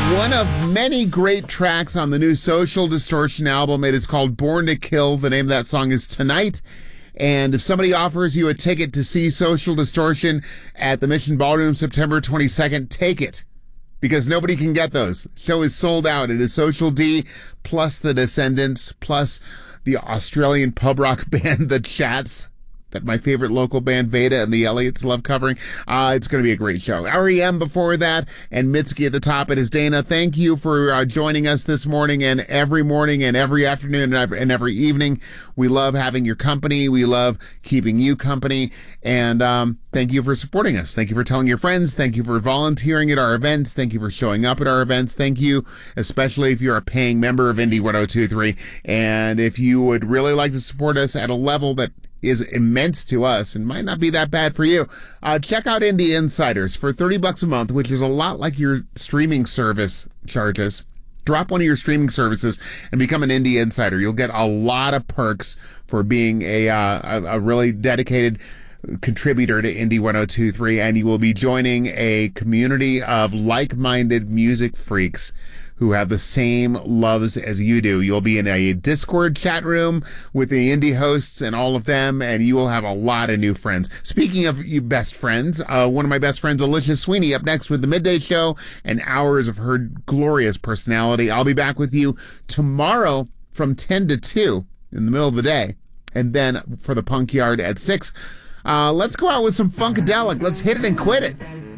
One of many great tracks on the new Social Distortion album. It is called Born to Kill. The name of that song is Tonight. And if somebody offers you a ticket to see Social Distortion at the Mission Ballroom September 22nd, take it. Because nobody can get those. Show is sold out. It is Social D plus the Descendants plus the Australian pub rock band The Chats that my favorite local band Veda and the Elliots love covering. It's going to be a great show. REM before that and Mitski at the top. It is Dana. Thank you for joining us this morning and every afternoon and every evening. We love having your company. We love keeping you company. And thank you for supporting us. Thank you for telling your friends. Thank you for volunteering at our events. Thank you for showing up at our events. Thank you, especially if you're a paying member of Indie 102.3. And if you would really like to support us at a level that is immense to us and might not be that bad for you, check out Indie Insiders for $30 a month, which is a lot like your streaming service charges. Drop one of your streaming services and become an Indie Insider. You'll get a lot of perks for being a really dedicated contributor to Indie 102.3, and you will be joining a community of like-minded music freaks who have the same loves as you do. You'll be in a Discord chat room with the indie hosts and all of them, and you will have a lot of new friends. Speaking of you best friends, one of my best friends, Alicia Sweeney, up next with the Midday Show and hours of her glorious personality. I'll be back with you tomorrow from 10 to 2 in the middle of the day, and then for the Punk Yard at 6. Let's go out with some Funkadelic. Let's hit it and quit it.